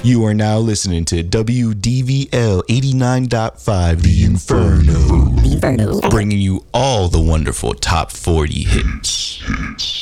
You are now listening to WDVL 89.5, The Inferno. Bringing you all the wonderful top 40 hits.